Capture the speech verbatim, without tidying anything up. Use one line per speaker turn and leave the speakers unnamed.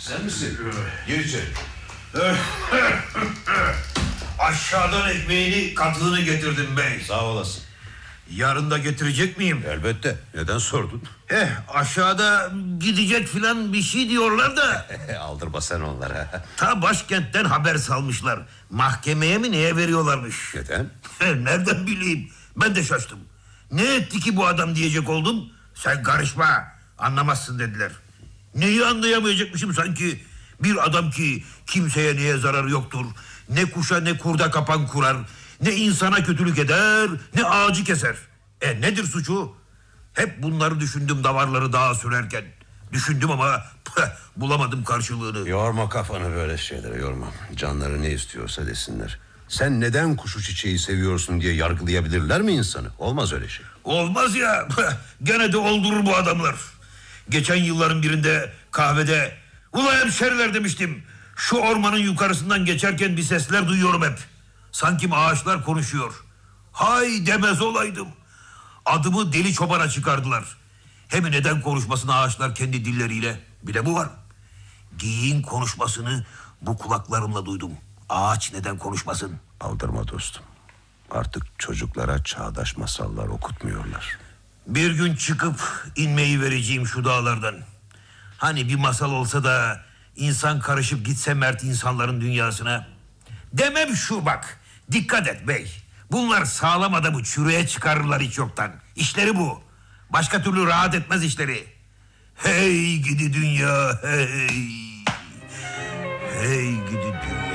Sen misin? Gir içeri.
Aşağıdan ekmeğini, katlığını getirdim bey.
Sağ olasın.
Yarın da getirecek miyim?
Elbette. Neden sordun?
Eh, aşağıda gidecek filan bir şey diyorlar da.
Aldırma sen onlara.
Ta başkentten haber salmışlar. Mahkemeye mi neye veriyorlarmış?
Neden?
Nereden bileyim? Ben de şaştım. Ne etti ki bu adam diyecek oldum. Sen karışma, anlamazsın dediler. Neyi anlayamayacakmışım sanki? Bir adam ki kimseye niye zararı yoktur. Ne kuşa ne kurda kapan kurar. Ne insana kötülük eder, ne ağacı keser. E nedir suçu? Hep bunları düşündüm davarları dağa sürerken. Düşündüm ama püh, bulamadım karşılığını.
Yorma kafanı böyle şeylere, yorma. Canları ne istiyorsa desinler. Sen neden kuşu çiçeği seviyorsun diye yargılayabilirler mi insanı? Olmaz öyle şey.
Olmaz ya. Gene de oldurur bu adamlar. Geçen yılların birinde kahvede "Ula hemşeriler" demiştim. Şu ormanın yukarısından geçerken bir sesler duyuyorum hep. Sanki ağaçlar konuşuyor. Hay demez olaydım. Adımı deli çobana çıkardılar. Hem neden konuşmasın ağaçlar kendi dilleriyle? Bir de bu var. Geyiğin konuşmasını bu kulaklarımla duydum. Ağaç neden konuşmasın?
Aldırma dostum. Artık çocuklara çağdaş masallar okutmuyorlar.
Bir gün çıkıp inmeyi vereceğim şu dağlardan. Hani bir masal olsa da insan karışıp gitse mert insanların dünyasına. Demem şu bak. Dikkat et bey. Bunlar sağlam adamı çürüye çıkarırlar hiç yoktan. İşleri bu. Başka türlü rahat etmez işleri. Hey gidi dünya hey. Hey gidi dünya.